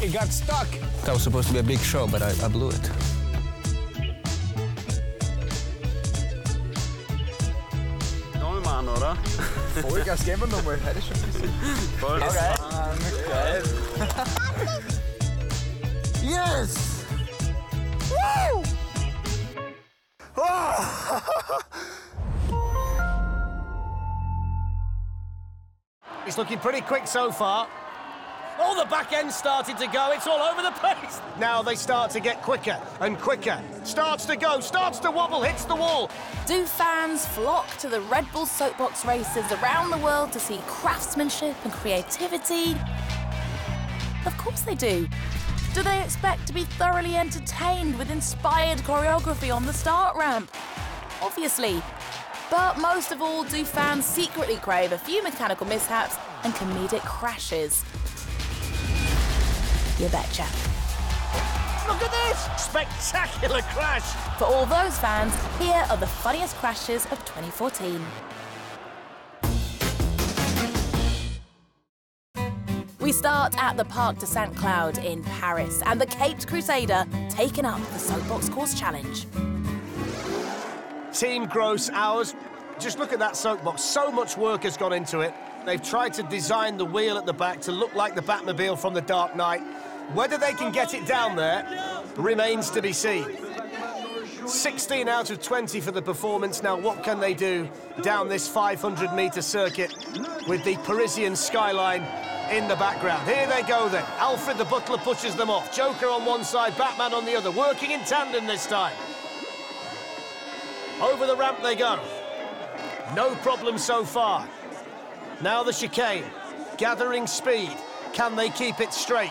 It got stuck. That was supposed to be a big show, but I blew it. Mann, oder? Vollgas geben wir nochmal. Heute ist schon ein bisschen. Voll. Okay. Geil. Yes! Woo! Oh! It's looking pretty quick so far. Oh, the back end started to go. It's all over the place. Now they start to get quicker and quicker. Starts to go, starts to wobble, hits the wall. Do fans flock to the Red Bull soapbox races around the world to see craftsmanship and creativity? Of course they do. Do they expect to be thoroughly entertained with inspired choreography on the start ramp? Obviously. But most of all, do fans secretly crave a few mechanical mishaps and comedic crashes? You betcha. Look at this! Spectacular crash! For all those fans, here are the funniest crashes of 2014. We start at the Parc de Saint-Cloud in Paris and the Caped Crusader taking up the Soapbox Course Challenge. Team Gross Hours. Just look at that soapbox. So much work has gone into it. They've tried to design the wheel at the back to look like the Batmobile from The Dark Knight. Whether they can get it down there remains to be seen. 16 out of 20 for the performance. Now, what can they do down this 500-metre circuit with the Parisian skyline in the background? Here they go then. Alfred the Butler pushes them off. Joker on one side, Batman on the other, working in tandem this time. Over the ramp they go. No problem so far. Now the chicane, gathering speed. Can they keep it straight?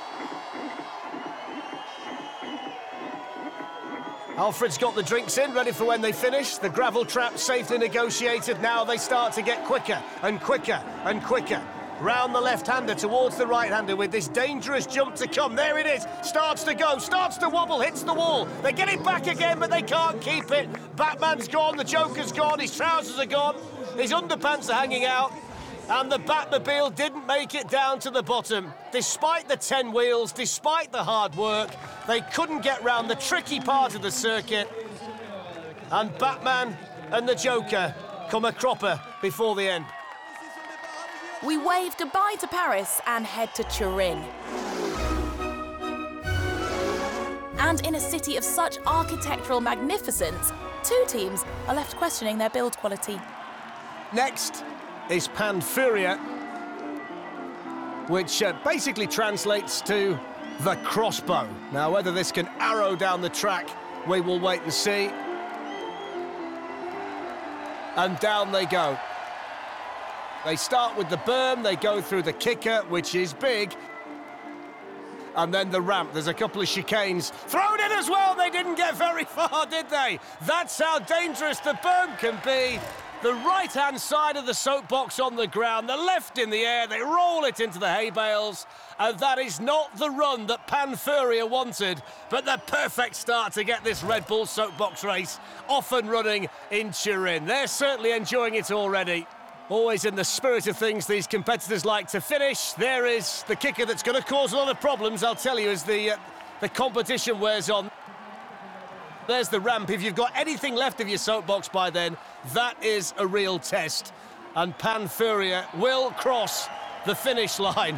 Alfred's got the drinks in, ready for when they finish. The gravel trap safely negotiated. Now they start to get quicker and quicker and quicker. Round the left-hander towards the right-hander with this dangerous jump to come. There it is. Starts to go, starts to wobble, hits the wall. They get it back again, but they can't keep it. Batman's gone, the Joker's gone, his trousers are gone, his underpants are hanging out. And the Batmobile didn't make it down to the bottom. Despite the 10 wheels, despite the hard work, they couldn't get round the tricky part of the circuit. And Batman and the Joker come a cropper before the end. We wave goodbye to Paris and head to Turin. And in a city of such architectural magnificence, two teams are left questioning their build quality. Next is Panfuria, which basically translates to the crossbow. Now, whether this can arrow down the track, we will wait and see. And down they go. They start with the berm, they go through the kicker, which is big, and then the ramp. There's a couple of chicanes thrown in as well. They didn't get very far, did they? That's how dangerous the berm can be. The right-hand side of the soapbox on the ground, the left in the air, they roll it into the hay bales, and that is not the run that Panfuria wanted, but the perfect start to get this Red Bull soapbox race off and running in Turin. They're certainly enjoying it already. Always in the spirit of things, these competitors like to finish. There is the kicker that's going to cause a lot of problems, I'll tell you, as the competition wears on. There's the ramp. If you've got anything left of your soapbox by then, that is a real test. And Panfuria will cross the finish line.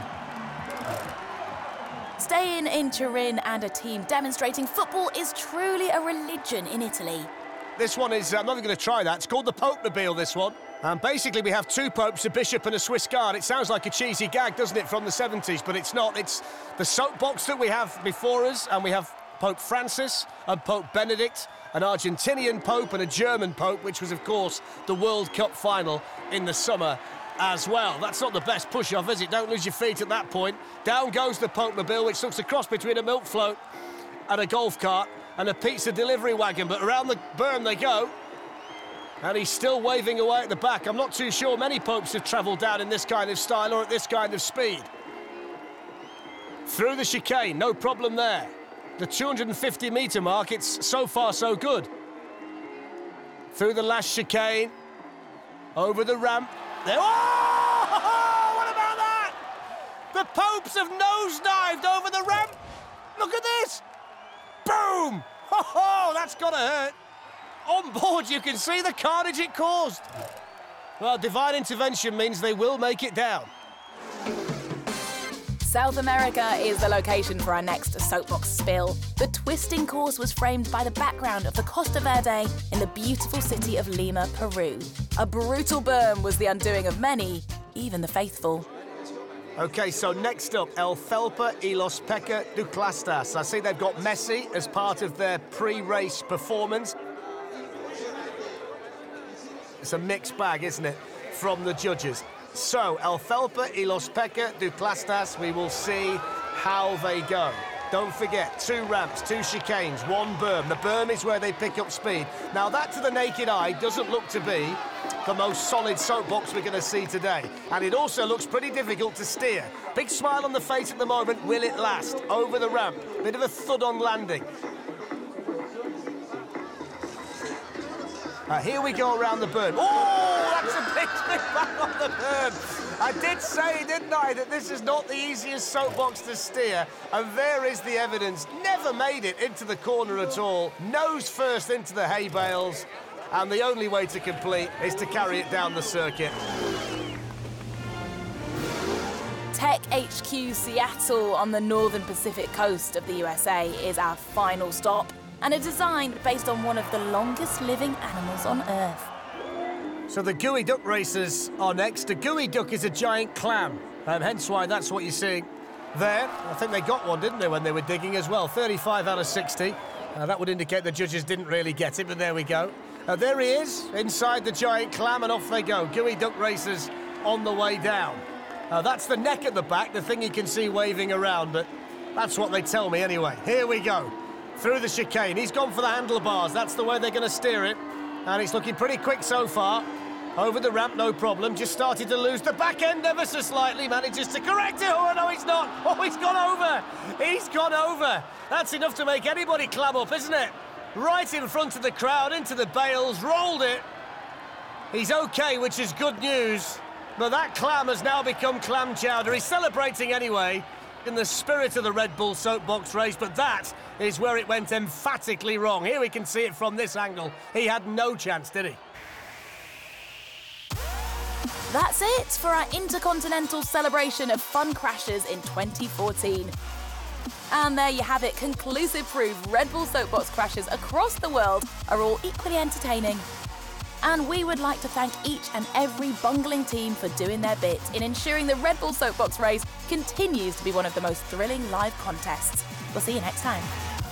Staying in Turin and a team demonstrating football is truly a religion in Italy. This one is, I'm not even going to try that. It's called the Popemobile, this one. And basically we have two popes, a bishop and a Swiss guard. It sounds like a cheesy gag, doesn't it, from the 70s, but it's not. It's the soapbox that we have before us, and we have Pope Francis and Pope Benedict, an Argentinian pope and a German pope, which was, of course, the World Cup final in the summer as well. That's not the best push-off, is it? Don't lose your feet at that point. Down goes the Popemobile, which looks a cross between a milk float and a golf cart and a pizza delivery wagon, but around the berm they go. And he's still waving away at the back. I'm not too sure many popes have travelled down in this kind of style or at this kind of speed. Through the chicane, no problem there. The 250-metre mark, it's so far so good. Through the last chicane, over the ramp. There, oh! What about that? The Popes have nosedived over the ramp. Look at this. Boom! Ho-ho, that's gotta hurt. On board, you can see the carnage it caused. Well, divine intervention means they will make it down. South America is the location for our next soapbox spill. The twisting course was framed by the background of the Costa Verde in the beautiful city of Lima, Peru. A brutal berm was the undoing of many, even the faithful. OK, so next up, El Felpa y Los Peca du Clastas. I see they've got Messi as part of their pre-race performance. It's a mixed bag, isn't it, from the judges. So, El Felpa y Los Peca du Clastas, we will see how they go. Don't forget, 2 ramps, 2 chicanes, 1 berm. The berm is where they pick up speed. Now, that to the naked eye doesn't look to be the most solid soapbox we're going to see today. And it also looks pretty difficult to steer. Big smile on the face at the moment. Will it last? Over the ramp. Bit of a thud on landing. Here we go around the berm. Oh, that's a big spin back on the berm. I did say, didn't I, that this is not the easiest soapbox to steer, and there is the evidence. Never made it into the corner at all. Nose first into the hay bales, and the only way to complete is to carry it down the circuit. Tech HQ Seattle on the northern Pacific coast of the USA is our final stop, and a design based on one of the longest living animals on Earth. So the Gooey Duck racers are next. A Gooey Duck is a giant clam, hence why that's what you're seeing there. I think they got one, didn't they, when they were digging as well? 35 out of 60. That would indicate the judges didn't really get it, but there we go. There he is, inside the giant clam, and off they go. Gooey Duck racers on the way down. That's the neck at the back, the thing you can see waving around, but that's what they tell me anyway. Here we go. Through the chicane. He's gone for the handlebars. That's the way they're going to steer it. And he's looking pretty quick so far. Over the ramp, no problem. Just started to lose the back end ever so slightly. Manages to correct it. Oh, no, he's not. Oh, he's gone over. He's gone over. That's enough to make anybody clam up, isn't it? Right in front of the crowd, into the bales, rolled it. He's OK, which is good news. But that clam has now become clam chowder. He's celebrating anyway, in the spirit of the Red Bull soapbox race, but that is where it went emphatically wrong. Here we can see it from this angle. He had no chance, did he? That's it for our intercontinental celebration of fun crashes in 2014. And there you have it, conclusive proof Red Bull soapbox crashes across the world are all equally entertaining. And we would like to thank each and every bungling team for doing their bit in ensuring the Red Bull soapbox race continues to be one of the most thrilling live contests. We'll see you next time.